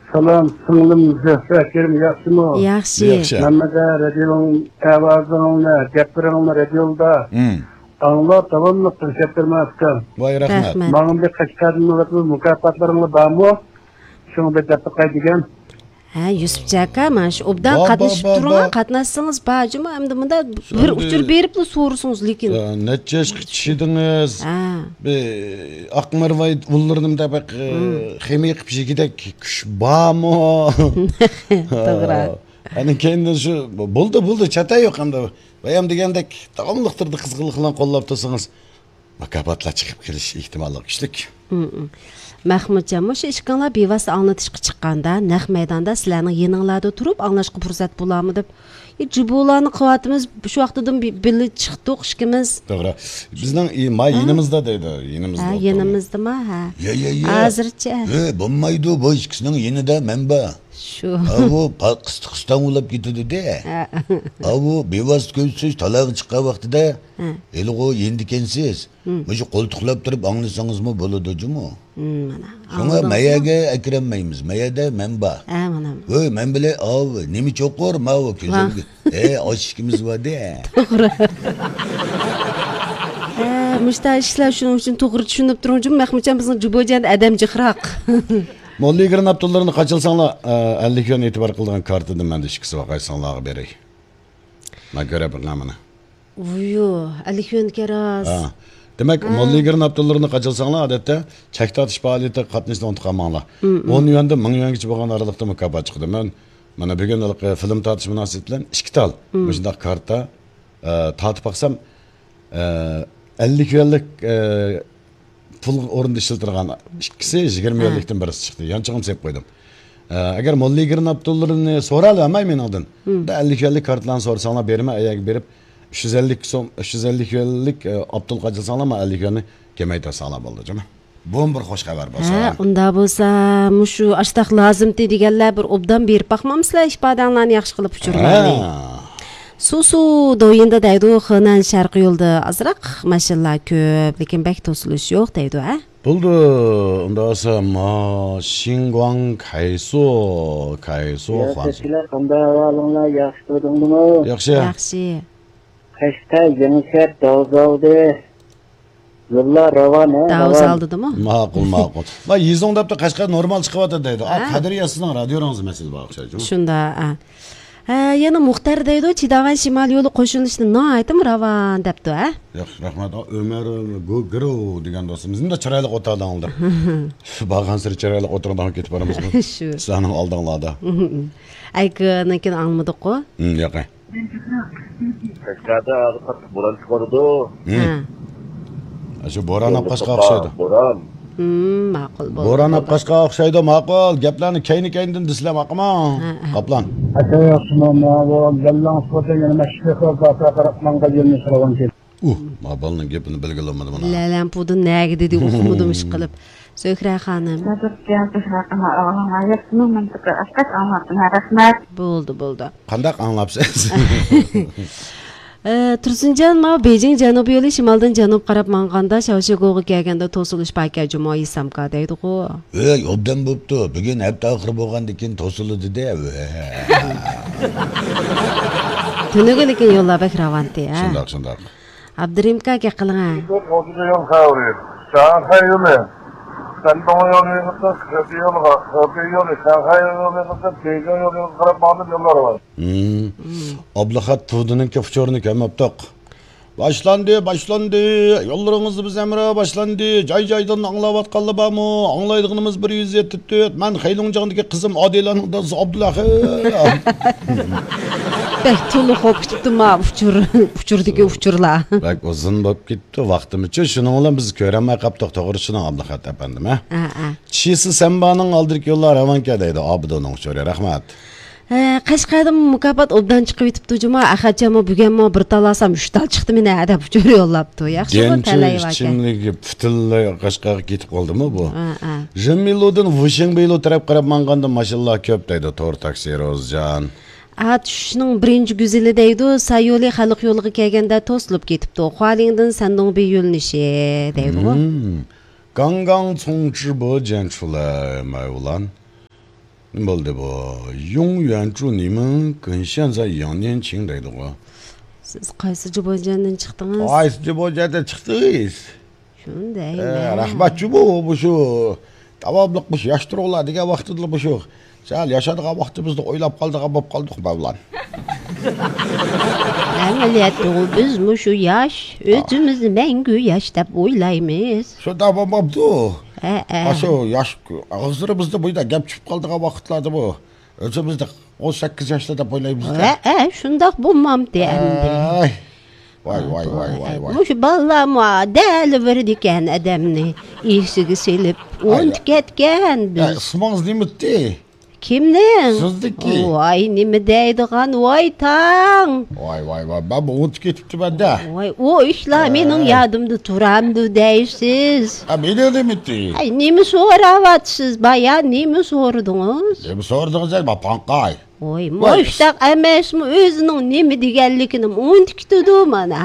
Salam, singlim, zöhrekerim, yaxshimi? Yaxshi. Namada radioning ovozini, gaplaringni radioda anglab davomli ko'rsattirmoqda. Voy rahmat. Menga bir qashqarning mukofotlaringiz bormi? Shuni bir deb qaydigan. Ha, Yusuf aka, mana shu obdan qatnashib turgan, qatnashsangiz bajimi, endi bunda bir uchur berib so'rasangiz, lekin. Necha kishidingiz? Bir aqmirvoy ularnim deb ximiy qipshigidek kuch bormi? To'g'ri. Ana keyin shu bo'ldi, chata yo'q hamda. Bayam degandek davomliqtirdi qizg'inlik bilan qo'llab tursangiz, mukofotlar chiqib kelish ehtimoli kuchlik. Mahmudjon, shu ishqonlar bevosita anglitishga chiqqanda, naq maydonda sizlarning yeninglarda turib anglashga fursat bo'larmi deb jubularni qilyapmiz. Shu vaqtdan birga chiqdik ikkimiz. To'g'ri. Bizning yenimizda deydi, yenimizda. Ha, yenimizdami? Ha. Ya. Hozircha. Bo'lmaydi, bu ikkisining yenida menba. Shu. Bu qistan ulab ketadi-da. Bu bevosita ko'rsiz talag'i chiqqan vaqtida, elg'o yendikensiz. O'sha qo'ltiqlab turib anglasangizmi bo'ladi-jimi? Mana. Shunga mayaga akranmaymiz. Mayada menba. Mana. Voy, men bilan nima cho'qor, ma'vo ko'zimga. Oshishimiz bor-da. To'g'ri. Mushta ishlar shuning uchun to'g'ri tushunib turuvdim. Mahmudjon bizning jubojan adam jiqroq. Molligirin Abdullarini qachilsanglar 50 yon e'tibor qilgan kartadan menda ikkisi vaqaysanlarga beray. Men ko'ra bilmamini. Vuyo, 50 yon keras. Demak, Molligirin Abdullarini qachilsanglar odatda chak tortish faoliyatida qatnashishni unutqanmanglar. 10 yondan 1000 yongacha bo'lgan aralıqda mukofot chiqdi. Men mana bugun film tortish munosabati bilan 2 tal shunday karta tortib baqsam 50 yonlik pul o'rinda ishlatilgan ikkisi 20 yillikdan birisi chiqdi. Yanchig'im sepib qo'ydim. Agar Molligirin Abdullarini so'ralamay mendan, 50 yillik kartalarni so'rasanglar berma, ayaga berib 350 so'm, 350 yillik Abdul qachilsanglar, 50 yilni kemaytirsanglar bo'ldi-jimi? Bu bir xo'sh xabar bo'lsa. Ha, unda bo'lsa, shu ashtaq lozim deganlar bir obdan berib baqmamsizlar, ifodanglarni yaxshi qilib uchirgani. Susu doyinda deydi, Xenan sharq yo'lda azroq mashinlar ko'p, lekin bek to'silish yo'q deydi, ha? Bo'ldi. Unda bo'lsa, Xinguang Kaisu Huan. Sizlar qanday ahvolinglar, yaxshi bo'ldingmi? Yaxshi. Qashqa Yanishar Dovzaldi. Yo'llar ravon. Dovzaldimi? Ma'qul. Va yizong debdi Qashqa normal chiqyapti deydi. Qadiriyasining radioringiz masal bor o'xshaydi. Shunda, yana Muxtar deydi, Chidavan Shimol yo'li qo'shilishni aytdim ravon debdi, ha? Yo'q, rahmat. Ömer Gogro degan do'stimizning da chiroyli o'tirdan oldi. Bag'an sir chiroyli o'tirdan ketib boramiz. Shu. Sizlarning oldinglarda. Ayqanikin almadiq-ku? Yo'q. Qashqada bo'ron chiqardi. Shu bo'ron Qashqa o'xshaydi. Bo'ron. Ma'qul bo'ldi. Bo'ron Qashqa o'xshaydi, ma'qul. Gaplarni kayni-kaynidan dislam aqma. Qoplan. Aka yaxshimi, ma'vo, gallan foto yana mashhur qarab manga yelni ravon ket. Ma'qulning gapini bilgilamadim mana. Lalampudu nagi dedi, o'qimadim ish qilib. Zo'kra xonim. Bo'ldi. Qanday anglabsiz? Tursunjon, Beijing janubiy yo'li shimoldan janub qarab manganda Shawshigo'ga kelganda to'silish payka jumoyi samka deydi-ku. Obdan bo'pti. Bugun hafta oxiri bo'lgandan keyin to'sildi-da. Tunuga lekin yo'llar bek ravonti, ha. Shundoq. Abdurim aka qilgan. Ablahat Tuğdu'nun köfçörünü kemeptik. Başlandı. Yollarınızı biz emre başlandı. Cay-caydan anlavatqanlı barmı? Anlaydığınımız 174. Men Xeylonjağındaki kızım Adilan'ın da Abdullahi. Bek tulu xo'p ketibdi-ma, uchurdiki uchurlar. Bak uzun bo'lib ketdi vaqtim uchun. Shuning bilan biz ko'ramay qaptiq, to'g'ri shuni Abdullahat apandim, ha? Chisi Sambaning oldirki yo'llar Ravanka deydi, Abidoning uchuri. Rahmat. Qashqadan mukofot obdan chiqib yetibdi-juma, axatchami bugunmi bir talasam 3 tal chiqdi meni adab uchur yo'llabdi. Yaxshimi talayib aka? Gençlik butunlay Qashqaga ketib qoldimi bu? Jamilodan Vushenbeylo taraf qarab manganda mashallah ko'p deydi to'r taksi Rozjan. Shuning birinchi güzeli deydi, Sayoli xalq yo'liga kelganda to'silib ketibdi. Xualingdan sandong bir yo'lnishi deydi-ku. 刚刚从直播间出来买乌兰， Nima bo'ldi bu? 永远祝你们跟现在一样年轻 deydi ku. Siz qaysi Jibojandan chiqdingiz? Qaysi Jibojandan chiqdingiz? Shunday. Rahmatchi bu shu davomli bu yosh turg'lar degan vaqtida bu shu. Sal yashadigan vaqtimizda o'ylab qoldiq, bo'lib qoldik bilan. Amaliyotda biz shu yosh o'zimizni mangu yosh deb o'ylaymiz. Shunda bo'lmabdi. Shu yosh og'zimizda buyda gap chiqib qoldigan vaqtlarda bu. O'zimizda 18 yoshda deb o'ylaymiz. Shundoq bo'lmamdi endi. Voy. Shu ballarma dal verdi ekan odamni esiga selib o'ntib ketgan biz. Ismingiz nimati? Kimning? Sizniki. Voy, nima deydigan voy tang. Voy, ben bu o'tib ketibdi-da. Voy, o ishlar mening yodimda turamdi deysiz. Meni nimati? Nima so'rayapsiz? Bayan nima so'radingiz? Nima so'radingiz? Panqay. Voy, mushtaq emasmi o'zining nima deganligini unutib ketdi mana.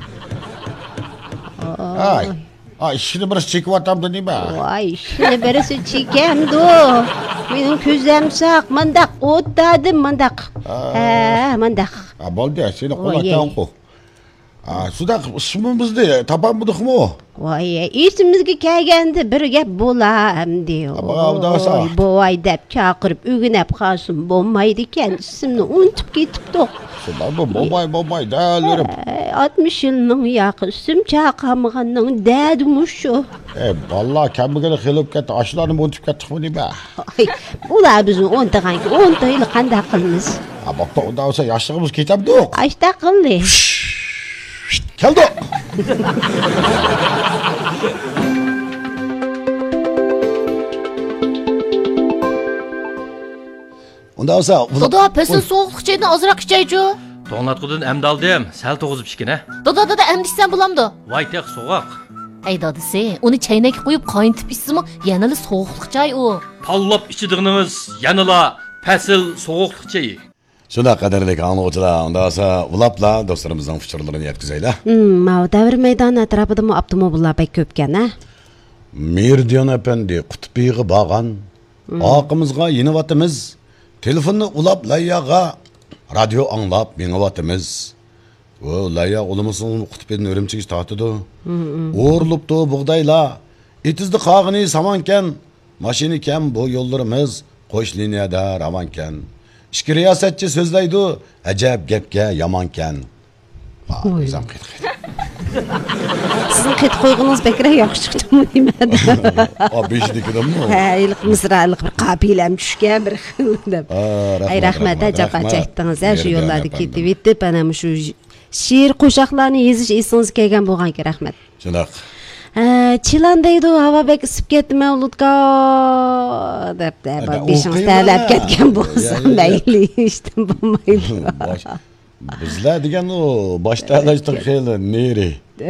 İşini birisi çekivatamdı nima? Voy, ishni birisi chekamdi. Mening ko'zim saq, mandaq o'tdadim, mandaq. Mandaq. Bo'ldi, seni qo'latan qo'y. Shunda ismimizni topamidikmi? Voy, esimizga kelganda bir gap bo'lamdi. Voy deb chaqirib o'ginab qolsin bo'lmaydi ekan, ismni unutib ketibdi. Bo'lmay, dalverib. 60 yilning yaqin ism chaqirmaganning dadimi shu. Vallahi kamiga xilib ketdi, ashlarni unutib ketdikmi nima? Ular bizni 10 yil qanday qilamiz? Bo'pti, unda bo'lsa yoshligimiz ketamdi. Ashta qildi. Keldi. Unda olsa, Dodo, pesin soğuqlıqçaydan azırak içeycu. To'nglatqudan emdi aldim, sal to'g'izib ichgina. Dodo, emdishsan bo'lamdi. Voy, teq so'g'oq. Ey dadisi, uni chaynakka qo'yib qayntib ichsimi, yanali sovuqliq chay u. Pallab ichidig'inimiz yanala pasil sovuqliq chayi. Shuna qadrli angluvchilar, unda olsa, ulapla do'stlarimizning fikrlarini yetkazaylar. Davr maydoni atrofida avtomobillar pek ko'pkan-a. Meridian apandi qutbiga borgan. Oqimizga yenivatimiz. Telefonni ulab layyaga radio anglab mingivatimiz. O layya ulumuzning qutbidan o'rimchiga tortidi. O'rlubdi bug'daylar. Etizdi qog'ini samankan, mashina kam bu yo'llarimiz qo'sh liniyada ravankan. Ishki riyosatchi so'zlaydi, ajab gapga yomonkan. O'zim qit. Sizning qit qo'ygingiz bekrak yaxshi chiqdimi nimada? Beshnikidami? Ilq misraliq bir qabilam tushgan bir xil deb. Ay rahmat, ajab aytdingiz. Shu yo'llarda ketib etib, ana shu she'r qo'shoqlarni yezish esingizga kelgan bo'lgan-ki, rahmat. Shunaq. Chilan deydi, havo bek isib ketdi Mavludga deb beshingiz talab ketgan bo'lsa, mayli, ishdan bo'lmaydi. Bizlar degan u boshtalashdan xeyli neri.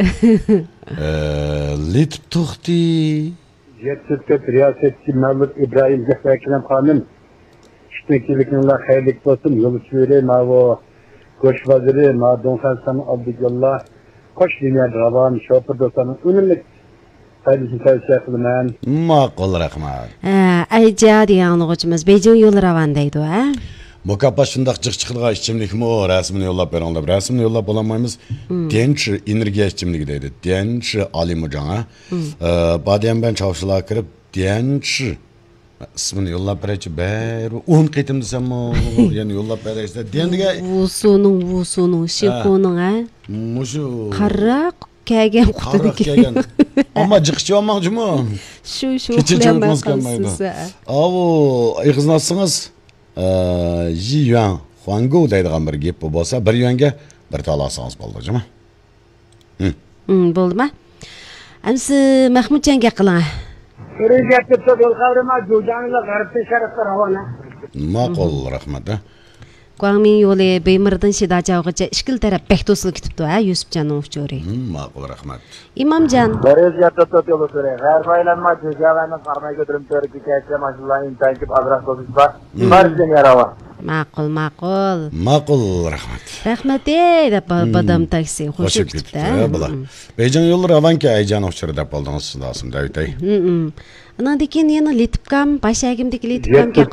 Litip to'xti. Yetib riyosetchi Mavlud İbrahim Zahrakiram xonim. Ishtikiliklar xayrlik bo'lsin. Yo'l suyri mavo qo'sh vaziri Madon Hasan Abdullah qo'sh liniyar ravan shofir do'stlarim unumli saylisini tavsiya qilaman. Ma'qul, rahmat. Ayja degan o'quvchimiz Beijing yo'l ravan deydi, ha? Mukofot shundoq chiqchiqilgan ichimlikmi, rasmini yo'llab beringlar. Rasmini yo'llab olmaymiz. Dench energiya ichimligi deydi. Dench Alimujon, ha. Badiyam ben çavuşlar kirib Dench ismini yo'llab beraychi, bari 10 qitim desammi, ya'ni yo'llab beraychi. Dendiga Vusuning, Shikoning, ha. Mushu Qaraq kelgan qutidiki. Ammo jiqchi olmoqchimi? Shu bilan qilmaydi. Avo, iqiznosingiz Ji yuan Huangu deydigan bir gap bo'lsa, 1 yuanga bir talasangiz bo'ldimi? Bo'ldimi? Amsi Mahmudjonga qiling. Rejatda yo'l qavrama jo'janlar g'arbda sharaflar havona. Ma'qul, rahmat. Guangming yo'li Beymirdan Shidajog'icha ishkil taraf Bekto'sil ketibdi, ha, Yusufjonning uchori. Ma'qul, rahmat. Imomjon. Rejatda yo'l so'ray. G'arbaylanma jo'javani qarmay ko'tarib to'g'ri ketsa, mashinalarni intankib azroq bo'lsa, barcha yarava. Ma'qul, rahmat. Rahmat deb badam taksi qo'shib ketdi. Beijing yo'llari avanka ayjan uchirib deb oldingiz sizdan Davitay. Andan keyin yana Litipkam, Bashagimdagi Litipkamga